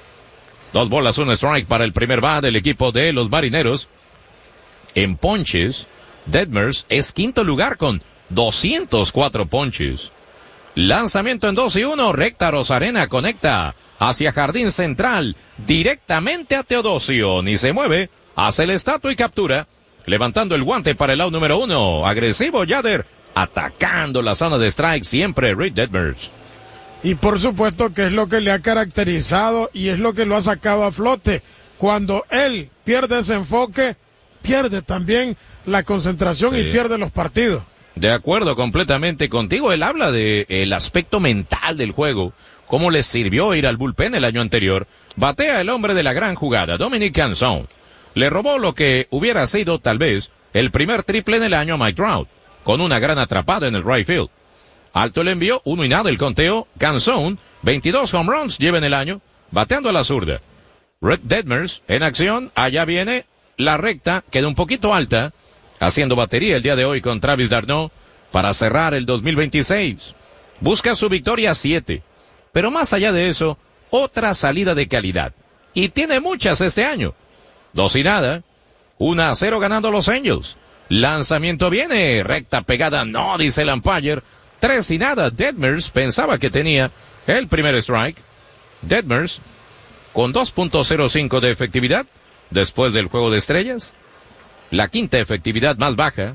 Dos bolas, un strike para el primer bat del equipo de los Marineros. En ponches, Detmers es quinto lugar con doscientos cuatro ponches. Lanzamiento en dos y uno, recta Arozarena, conecta hacia jardín central, directamente a Teodosio. Ni se mueve, hace el estatua y captura. Levantando el guante para el out número uno. Agresivo Yader, atacando la zona de strike siempre Reed Detmers. Y por supuesto que es lo que le ha caracterizado y es lo que lo ha sacado a flote. Cuando él pierde ese enfoque, pierde también la concentración sí. y pierde los partidos. De acuerdo completamente contigo. Él habla de el aspecto mental del juego, cómo le sirvió ir al bullpen el año anterior. Batea el hombre de la gran jugada, Dominic Canzone. Le robó lo que hubiera sido tal vez el primer triple en el año a Mike Trout, con una gran atrapada en el right field. Alto el envío, uno y nada el conteo. Canzone, veintidós home runs lleva en el año, bateando a la zurda. Reed Detmers en acción, allá viene la recta, queda un poquito alta, haciendo batería el día de hoy con Travis d'Arnaud para cerrar el dos mil veintiséis. Busca su victoria siete, pero más allá de eso, otra salida de calidad. Y tiene muchas este año. Dos y nada, una a cero ganando los Angels. Lanzamiento viene, recta pegada, no, dice el umpire. Tres y nada, Detmers pensaba que tenía el primer strike. Detmers con dos punto cero cinco de efectividad después del juego de estrellas. La quinta efectividad más baja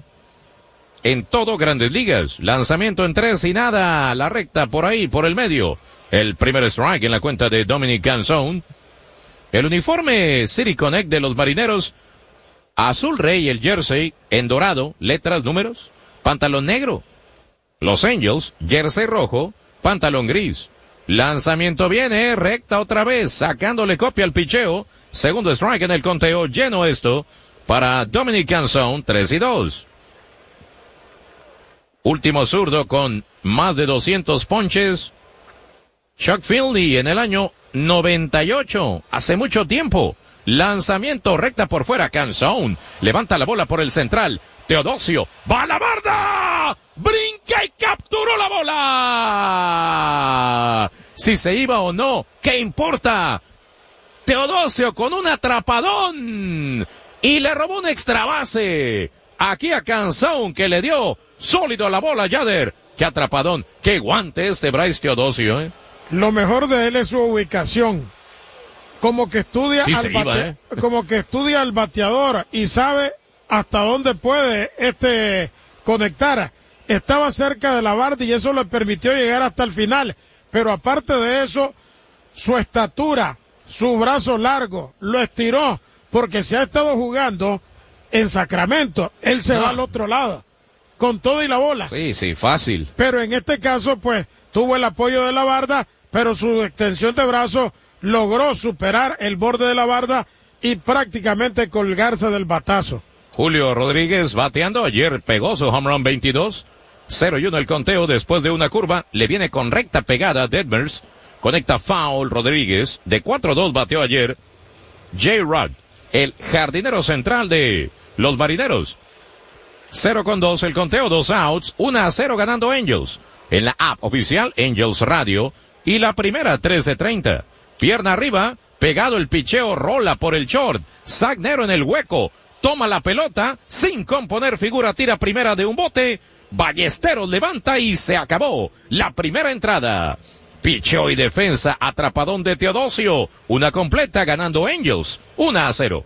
en todo Grandes Ligas. Lanzamiento en tres y nada, la recta por ahí, por el medio. El primer strike en la cuenta de Dominic Canzone. El uniforme City Connect de los Marineros, azul rey el jersey, en dorado, letras, números, pantalón negro. Los Angels, jersey rojo, pantalón gris. Lanzamiento viene, recta otra vez, sacándole copia al picheo. Segundo strike en el conteo, lleno esto para Dominic Canzone, tres y dos. Último zurdo con más de doscientos ponches. Chuck Finley en el año noventa y ocho, hace mucho tiempo. Lanzamiento recta por fuera, Canzone levanta la bola por el central. Teodosio va a la barda, brinca y capturó la bola. Si se iba o no, ¿qué importa? Teodosio con un atrapadón y le robó un extra base. Aquí a Canzone que le dio sólido a la bola, Yader. Qué atrapadón, qué guante este Bryce Teodosio, ¿eh? Lo mejor de él es su ubicación. Como que estudia, sí al, iba, bate... ¿eh? como que estudia al bateador y sabe hasta dónde puede este conectar. Estaba cerca de la barda y eso le permitió llegar hasta el final. Pero aparte de eso, su estatura, su brazo largo, lo estiró porque se ha estado jugando en Sacramento. Él se no. va al otro lado con todo y la bola. Sí, sí, fácil. Pero en este caso, pues, tuvo el apoyo de la barda, pero su extensión de brazo logró superar el borde de la barda y prácticamente colgarse del batazo. Julio Rodríguez bateando, ayer pegó su home run veintidós, cero y uno el conteo después de una curva, le viene con recta pegada Detmers, conecta foul Rodríguez, de cuatro dos bateó ayer J. Rod, el jardinero central de los Marineros. cero con dos el conteo, dos outs, uno a cero ganando Angels. En la app oficial Angels Radio y la primera trece treinta. Pierna arriba, pegado el picheo, rola por el short. Sagnero en el hueco, toma la pelota, sin componer figura, tira primera de un bote. Ballesteros levanta y se acabó la primera entrada. Picheo y defensa, atrapadón de Teodosio. Una completa ganando Angels, uno a cero.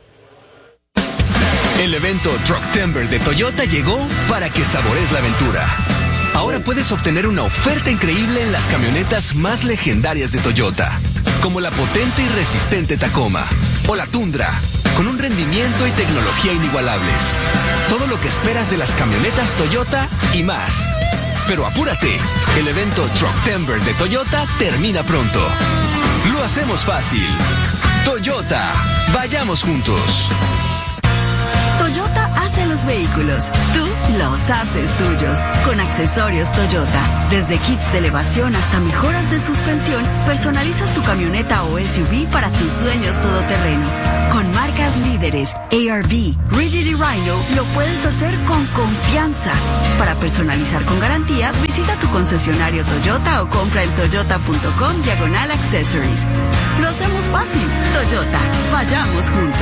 El evento Trucktember de Toyota llegó para que sabores la aventura. Ahora puedes obtener una oferta increíble en las camionetas más legendarias de Toyota, como la potente y resistente Tacoma o la Tundra, con un rendimiento y tecnología inigualables. Todo lo que esperas de las camionetas Toyota y más. Pero apúrate, el evento Trucktember de Toyota termina pronto. Lo hacemos fácil. Toyota, vayamos juntos. Toyota hace los vehículos, tú los haces tuyos. Con accesorios Toyota, desde kits de elevación hasta mejoras de suspensión, personalizas tu camioneta o S U V para tus sueños todoterreno. Con marcas líderes, A R V, Rigid y Rhino, lo puedes hacer con confianza. Para personalizar con garantía, visita tu concesionario Toyota o compra en toyota.com diagonal accessories. Lo hacemos fácil. Toyota, vayamos juntos.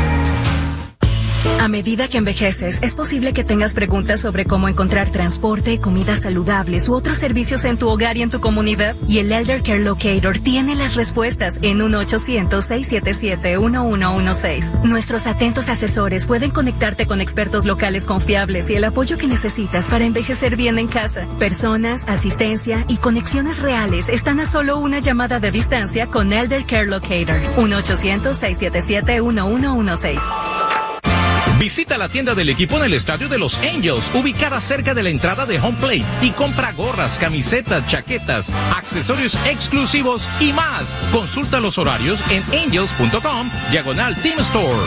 A medida que envejeces, es posible que tengas preguntas sobre cómo encontrar transporte, comidas saludables u otros servicios en tu hogar y en tu comunidad. Y el Elder Care Locator tiene las respuestas en uno ochocientos, seiscientos setenta y siete, uno uno uno seis. Nuestros atentos asesores pueden conectarte con expertos locales confiables y el apoyo que necesitas para envejecer bien en casa. Personas, asistencia y conexiones reales están a solo una llamada de distancia con Elder Care Locator. uno ochocientos, seiscientos setenta y siete, uno uno uno seis. Visita la tienda del equipo en el estadio de los Angels, ubicada cerca de la entrada de Home Plate, y compra gorras, camisetas, chaquetas, accesorios exclusivos y más. Consulta los horarios en angels punto com, diagonal Team Store.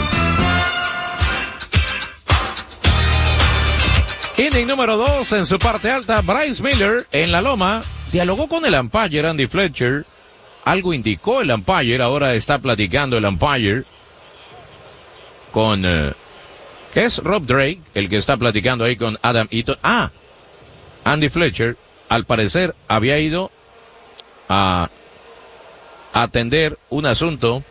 Inning número dos, en su parte alta, Bryce Miller en la loma dialogó con el umpire Andy Fletcher. Algo indicó el umpire, ahora está platicando el umpire con... Uh, que es Rob Drake, el que está platicando ahí con Adam Eaton. Ah, Andy Fletcher, al parecer, había ido a atender un asunto,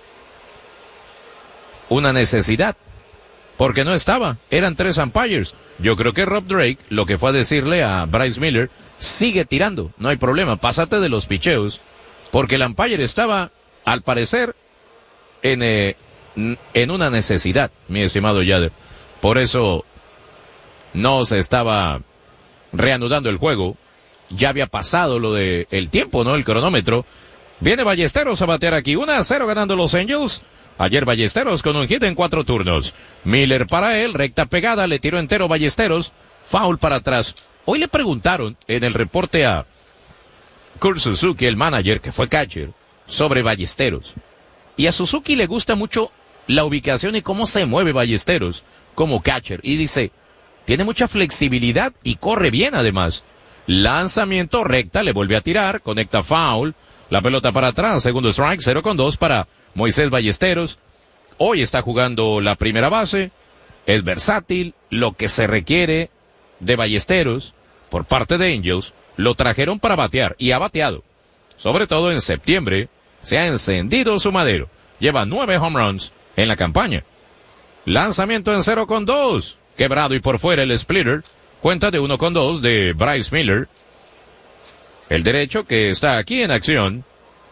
una necesidad, porque no estaba, eran tres umpires. Yo creo que Rob Drake lo que fue a decirle a Bryce Miller, sigue tirando, no hay problema, pásate de los picheos, porque el umpire estaba, al parecer, en, eh, en una necesidad, mi estimado Yader. Por eso no se estaba reanudando el juego. Ya había pasado lo de el tiempo, ¿no? El cronómetro. Viene Ballesteros a batear aquí. uno a cero ganando los Angels. Ayer Ballesteros con un hit en cuatro turnos. Miller para él, recta pegada, le tiró entero Ballesteros. Foul para atrás. Hoy le preguntaron en el reporte a Kurt Suzuki, el manager, que fue catcher, sobre Ballesteros. Y a Suzuki le gusta mucho la ubicación y cómo se mueve Ballesteros como catcher, y dice, tiene mucha flexibilidad y corre bien además. Lanzamiento recta, le vuelve a tirar, conecta foul, la pelota para atrás, segundo strike, cero con dos para Moisés Ballesteros. Hoy está jugando la primera base, es versátil, lo que se requiere de Ballesteros por parte de Angels, lo trajeron para batear y ha bateado. Sobre todo en septiembre, se ha encendido su madero, lleva nueve home runs en la campaña. Lanzamiento en cero con dos. Quebrado y por fuera el splitter. Cuenta de uno con dos de Bryce Miller. El derecho que está aquí en acción.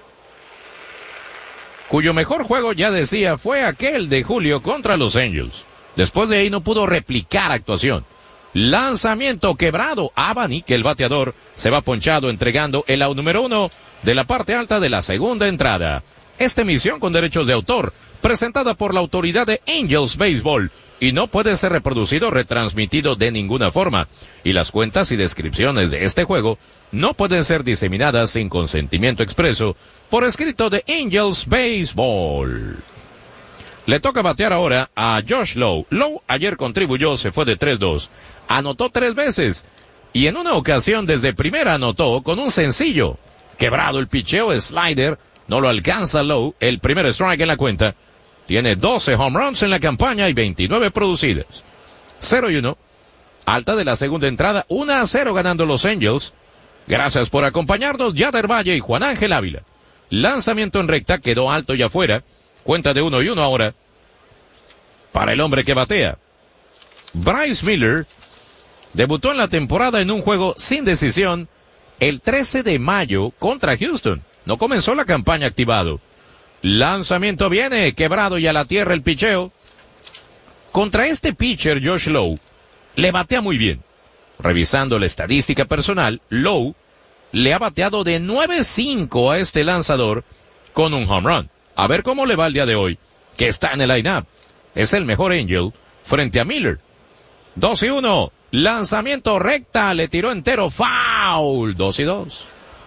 Cuyo mejor juego, ya decía, fue aquel de julio contra los Angels. Después de ahí no pudo replicar actuación. Lanzamiento quebrado. Abanique, el bateador, se va ponchado entregando el out número uno de la parte alta de la segunda entrada. Esta emisión con derechos de autor, presentada por la autoridad de Angels Baseball, y no puede ser reproducido o retransmitido de ninguna forma, y las cuentas y descripciones de este juego no pueden ser diseminadas sin consentimiento expreso por escrito de Angels Baseball. Le toca batear ahora a Josh Lowe. Lowe ayer contribuyó, se fue de tres dos, anotó tres veces, y en una ocasión desde primera anotó con un sencillo. Quebrado el picheo, slider, no lo alcanza Lowe, el primer strike en la cuenta. Tiene doce home runs en la campaña y veintinueve producidas. cero y uno. Alta de la segunda entrada, uno a cero ganando los Angels. Gracias por acompañarnos, Yader Valle y Juan Ángel Ávila. Lanzamiento en recta, quedó alto y afuera. Cuenta de uno y uno ahora para el hombre que batea. Bryce Miller debutó en la temporada en un juego sin decisión el trece de mayo contra Houston. No comenzó la campaña activado. Lanzamiento viene, quebrado y a la tierra el picheo. Contra este pitcher, Josh Lowe, le batea muy bien. Revisando la estadística personal, Lowe le ha bateado de nueve cinco a este lanzador con un home run. A ver cómo le va el día de hoy, que está en el line-up. Es el mejor Angel frente a Miller. dos y uno. Lanzamiento recta, le tiró entero, foul. dos y dos.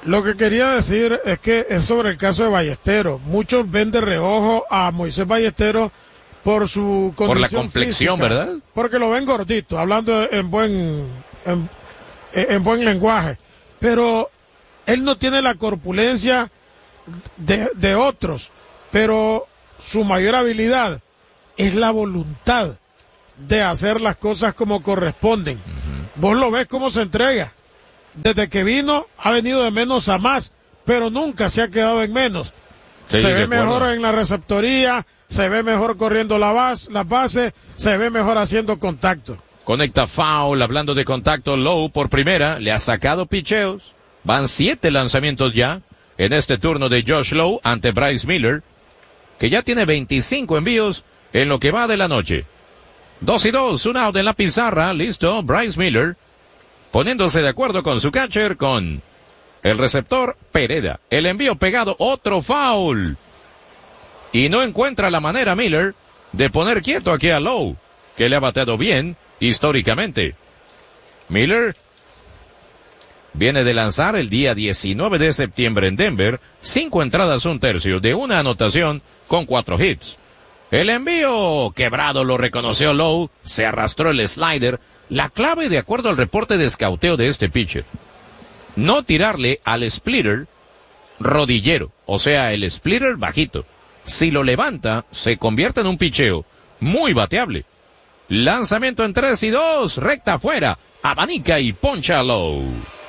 Lo que quería decir es que es sobre el caso de Ballesteros. Muchos ven de reojo a Moisés Ballesteros por su condición por la complexión, física, ¿verdad? Porque lo ven gordito, hablando en buen en, en buen lenguaje. Pero él no tiene la corpulencia de, de otros, pero su mayor habilidad es la voluntad de hacer las cosas como corresponden. Uh-huh. Vos lo ves cómo se entrega. Desde que vino, ha venido de menos a más, pero nunca se ha quedado en menos. Sí, se ve mejor en la receptoría, se ve mejor corriendo la base, las bases, se ve mejor haciendo contacto. Conecta foul, hablando de contacto, Lowe por primera, le ha sacado picheos. Van siete lanzamientos ya en este turno de Josh Lowe ante Bryce Miller, que ya tiene veinticinco envíos en lo que va de la noche. Dos y dos, un out en la pizarra, listo, Bryce Miller, poniéndose de acuerdo con su catcher, con el receptor Pereda. El envío pegado, otro foul. Y no encuentra la manera Miller de poner quieto aquí a Lowe, que le ha bateado bien históricamente. Miller viene de lanzar el día diecinueve de septiembre en Denver, cinco entradas, un tercio, de una anotación con cuatro hits. El envío quebrado lo reconoció Lowe, se arrastró el slider. La clave, de acuerdo al reporte de escauteo de este pitcher, no tirarle al splitter rodillero, o sea, el splitter bajito. Si lo levanta, se convierte en un picheo muy bateable. Lanzamiento en tres y dos, recta afuera, abanica y poncha a Lowe.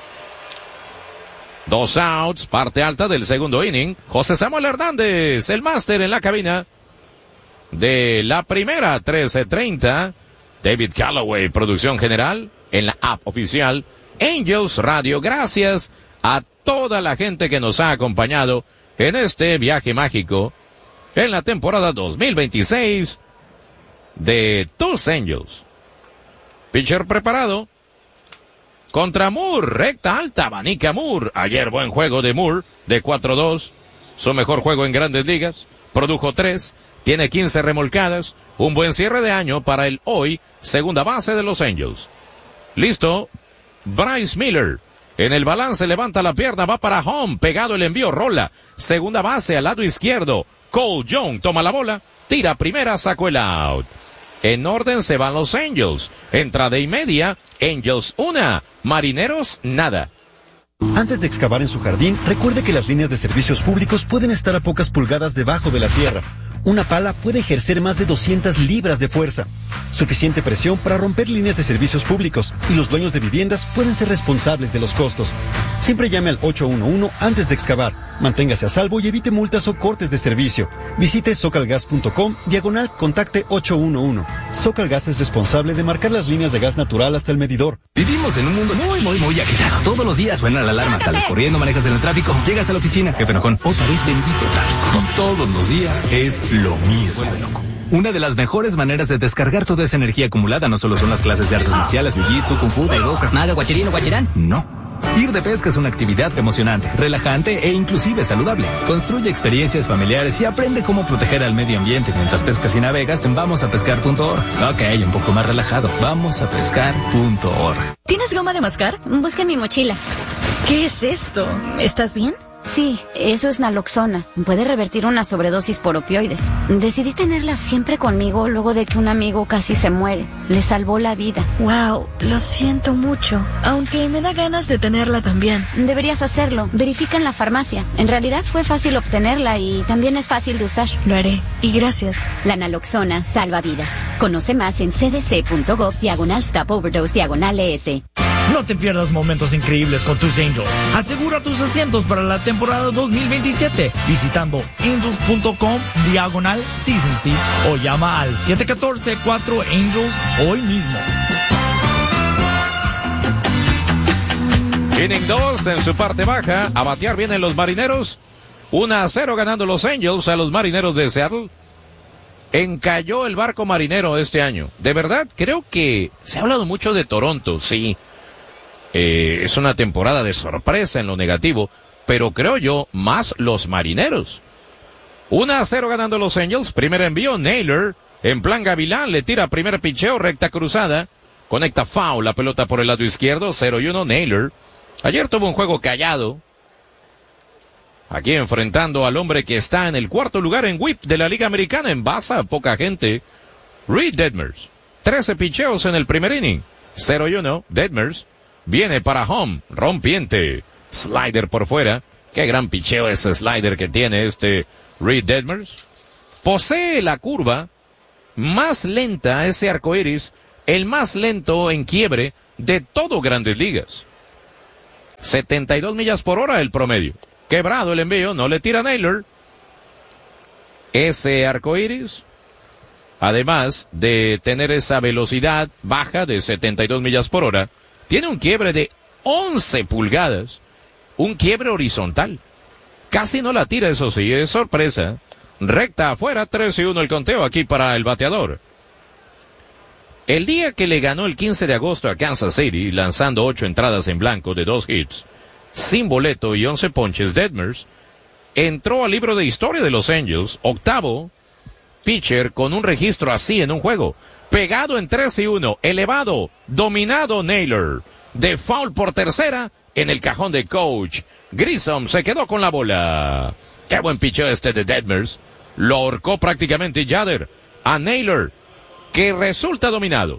Dos outs, parte alta del segundo inning. José Samuel Hernández, el máster en la cabina de la primera, trece treinta. David Calloway, producción general, en la app oficial Angels Radio. Gracias a toda la gente que nos ha acompañado en este viaje mágico en la temporada dos mil veintiséis de tus Angels. Pitcher preparado contra Moore, recta alta, abanica Moore. Ayer buen juego de Moore, de cuatro dos, su mejor juego en Grandes Ligas, produjo tres, tiene quince remolcadas, un buen cierre de año para el hoy segunda base de los Angels. Listo, Bryce Miller, en el balance levanta la pierna, va para home, pegado el envío, rola, segunda base al lado izquierdo, Cole Young toma la bola, tira primera, sacó el out. En orden se van los Angels, entrada y media, Angels una, Marineros nada. Antes de excavar en su jardín, recuerde que las líneas de servicios públicos pueden estar a pocas pulgadas debajo de la tierra. Una pala puede ejercer más de doscientas libras de fuerza, suficiente presión para romper líneas de servicios públicos, y los dueños de viviendas pueden ser responsables de los costos. Siempre llame al ocho uno uno antes de excavar. Manténgase a salvo y evite multas o cortes de servicio. Visite socalgas punto com, diagonal, contacte ocho uno uno. Socalgas es responsable de marcar las líneas de gas natural hasta el medidor. Vivimos en un mundo muy, muy, muy agitado. Todos los días suena la alarma, sales corriendo, manejas en el tráfico, llegas a la oficina, jefe enojón, otra vez bendito tráfico. Todos los días es lo mismo. Una de las mejores maneras de descargar toda esa energía acumulada no solo son las clases de artes marciales, jiu-jitsu, kung fu, taekwondo, krav maga, guachirino, guachirán. No. Ir de pesca es una actividad emocionante, relajante e inclusive saludable. Construye experiencias familiares y aprende cómo proteger al medio ambiente mientras pescas y navegas en vamos a pescar punto org. Ok, un poco más relajado. vamos a pescar punto org. ¿Tienes goma de mascar? Busca en mi mochila. ¿Qué es esto? ¿Estás bien? Sí, eso es naloxona. Puede revertir una sobredosis por opioides. Decidí tenerla siempre conmigo luego de que un amigo casi se muere. Le salvó la vida. Wow, lo siento mucho. Aunque me da ganas de tenerla también. Deberías hacerlo. Verifica en la farmacia. En realidad fue fácil obtenerla y también es fácil de usar. Lo haré. Y gracias. La naloxona salva vidas. Conoce más en cdc.gov diagonal stop overdose diagonal es. No te pierdas momentos increíbles con tus Angels. Asegura tus asientos para la temporada dos mil veintisiete visitando angels punto com diagonal season seat o llama al siete uno cuatro cuatro Angels hoy mismo. Inning dos en su parte baja. A batear vienen los Marineros. uno a cero ganando los Angels a los Marineros de Seattle. Encalló el barco marinero este año. De verdad, creo que se ha hablado mucho de Toronto, sí. Eh, es una temporada de sorpresa en lo negativo, pero creo yo más los Marineros. uno a cero ganando los Angels. Primer envío, Naylor en plan gavilán, le tira primer picheo, recta cruzada, conecta foul, la pelota por el lado izquierdo, cero y uno, Naylor. Ayer tuvo un juego callado, Aquí enfrentando al hombre que está en el cuarto lugar en whip de la Liga Americana en base a poca gente, Reed Detmers. trece picheos en el primer inning. cero y uno. Detmers viene para home, rompiente. Slider por fuera. Qué gran picheo ese slider que tiene este Reed Detmers. Posee la curva más lenta, ese arcoíris, el más lento en quiebre de todo Grandes Ligas. setenta y dos millas por hora el promedio. Quebrado el envío, no le tira Naylor. Ese arcoíris, además de tener esa velocidad baja de setenta y dos millas por hora, tiene un quiebre de once pulgadas, un quiebre horizontal. Casi no la tira, eso sí, es sorpresa. Recta afuera, tres y uno el conteo aquí para el bateador. El día que le ganó el quince de agosto a Kansas City, lanzando ocho entradas en blanco de dos hits, sin boleto y once ponches, Detmers entró al libro de historia de los Angels, octavo pitcher con un registro así en un juego. Pegado en tres y uno, elevado, dominado Naylor. De foul por tercera, en el cajón de coach. Grissom se quedó con la bola. Qué buen picheo este de Detmers. Lo ahorcó prácticamente Yader a Naylor, que resulta dominado.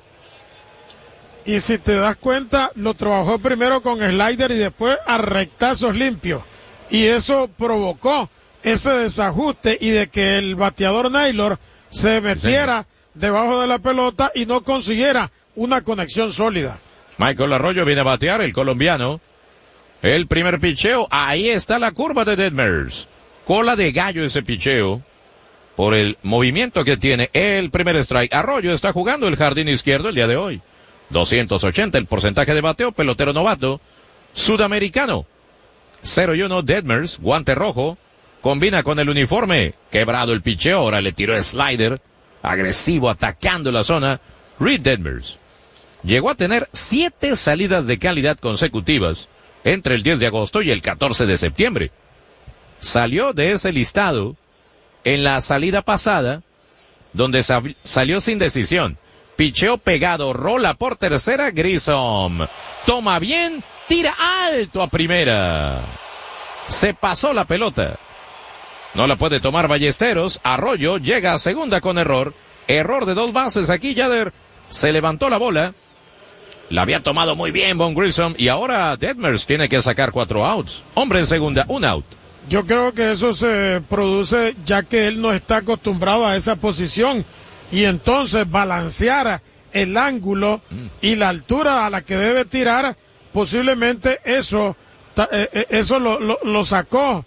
Y si te das cuenta, lo trabajó primero con slider y después a rectazos limpios. Y eso provocó ese desajuste y de que el bateador Naylor se metiera sí, debajo de la pelota y no consiguiera una conexión sólida. Michael Arroyo viene a batear, el colombiano. El primer picheo, ahí está la curva de Detmers. Cola de gallo ese picheo. Por el movimiento que tiene el primer strike. Arroyo está jugando el jardín izquierdo el día de hoy. doscientos ochenta el porcentaje de bateo, pelotero novato, sudamericano. cero y uno, Detmers, guante rojo, combina con el uniforme, quebrado el picheo, ahora le tiró el slider, agresivo, atacando la zona. Reed Detmers llegó a tener siete salidas de calidad consecutivas entre el diez de agosto y el catorce de septiembre. Salió de ese listado en la salida pasada, donde sab- salió sin decisión. Picheo pegado, rola por tercera, Grissom. Toma bien, tira alto a primera. Se pasó la pelota. No la puede tomar Ballesteros. Arroyo llega a segunda con error. Error de dos bases aquí, Yader. Se levantó la bola. La había tomado muy bien Von Grissom. Y ahora Detmers tiene que sacar cuatro outs. Hombre en segunda, un out. Yo creo que eso se produce ya que él no está acostumbrado a esa posición. Y entonces balancear el ángulo y la altura a la que debe tirar, posiblemente eso eso lo, lo, lo sacó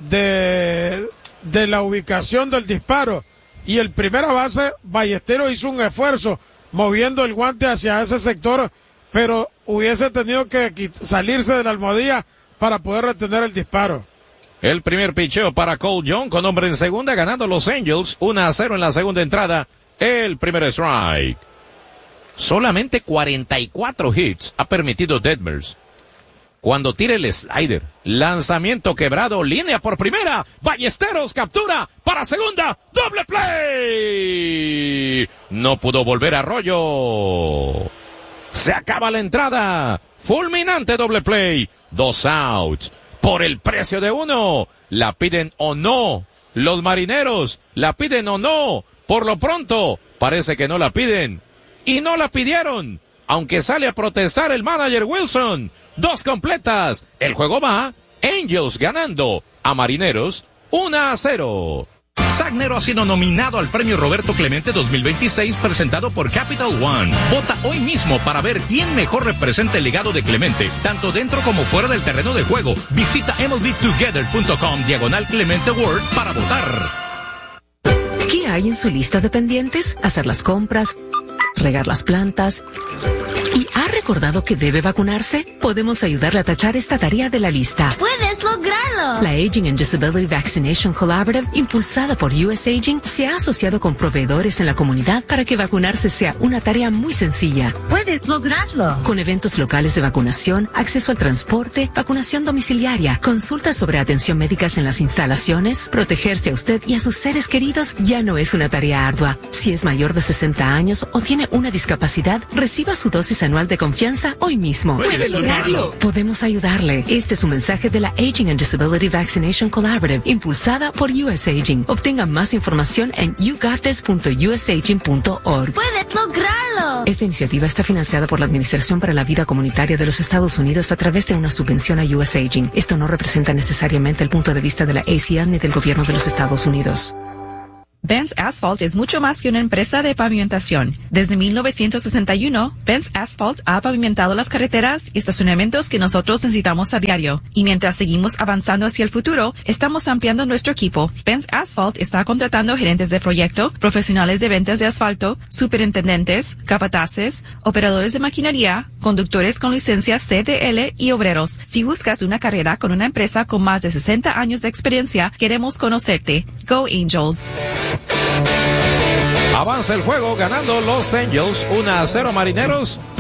de, de la ubicación del disparo. Y el primera base, Ballesteros, hizo un esfuerzo moviendo el guante hacia ese sector, pero hubiese tenido que salirse de la almohadilla para poder retener el disparo. El primer picheo para Cole Young con hombre en segunda, ganando los Angels uno a cero en la segunda entrada. El primer strike. Solamente cuarenta y cuatro hits ha permitido Detmers. Cuando tira el slider, lanzamiento quebrado, línea por primera, Ballesteros captura para segunda, doble play. No pudo volver Arroyo. Se acaba la entrada. Fulminante doble play. Dos outs. Por el precio de uno. ¿La piden o no? Los Marineros, ¿la piden o no? Por lo pronto, parece que no la piden. Y no la pidieron. Aunque sale a protestar el manager Wilson. Dos completas. El juego va. Angels ganando a Marineros uno a cero. Sagnero ha sido nominado al premio Roberto Clemente dos mil veintiséis presentado por Capital One. Vota hoy mismo para ver quién mejor representa el legado de Clemente, tanto dentro como fuera del terreno de juego. Visita M L B together punto com diagonal Clemente Award para votar. ¿Qué hay en su lista de pendientes? Hacer las compras, regar las plantas. ¿Y ha recordado que debe vacunarse? Podemos ayudarle a tachar esta tarea de la lista. ¡Puedes lograrlo! La Aging and Disability Vaccination Collaborative, impulsada por U S Aging, se ha asociado con proveedores en la comunidad para que vacunarse sea una tarea muy sencilla. ¡Puedes lograrlo! Con eventos locales de vacunación, acceso al transporte, vacunación domiciliaria, consultas sobre atención médicas en las instalaciones, protegerse a usted y a sus seres queridos ya no es una tarea ardua. Si es mayor de sesenta años o tiene una discapacidad, reciba su dosis anual de confianza hoy mismo. ¡Puede lograrlo! Podemos ayudarle. Este es un mensaje de la Aging and Disability Vaccination Collaborative, impulsada por U S Aging. Obtenga más información en you got this punto u s aging punto org. ¡Puedes lograrlo! Esta iniciativa está financiada por la Administración para la Vida Comunitaria de los Estados Unidos a través de una subvención a U S Aging. Esto no representa necesariamente el punto de vista de la A C L ni del gobierno de los Estados Unidos. Benz Asphalt es mucho más que una empresa de pavimentación. Desde mil novecientos sesenta y uno, Benz Asphalt ha pavimentado las carreteras y estacionamientos que nosotros necesitamos a diario. Y mientras seguimos avanzando hacia el futuro, estamos ampliando nuestro equipo. Benz Asphalt está contratando gerentes de proyecto, profesionales de ventas de asfalto, superintendentes, capataces, operadores de maquinaria, conductores con licencia C D L y obreros. Si buscas una carrera con una empresa con más de sesenta años de experiencia, queremos conocerte. Go Angels. Avanza el juego ganando los Angels uno a cero Marineros.